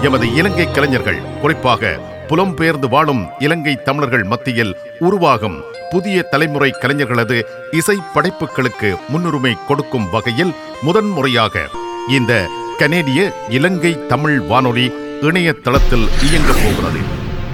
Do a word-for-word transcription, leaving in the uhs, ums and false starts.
எமது இலங்கை கலைஞர்கள், குறிப்பாக புலம்பெயர்ந்து வாழும் இலங்கை தமிழர்கள் மத்தியில் உருவாகும் புதிய தலைமுறை கலைஞர்களது இசை படைப்புகளுக்கு முன்னுரிமை கொடுக்கும் வகையில் முதன்முறையாக இந்த கனேடிய இலங்கை தமிழ் வானொலி இணையதளத்தில் இயங்கப் போகிறது.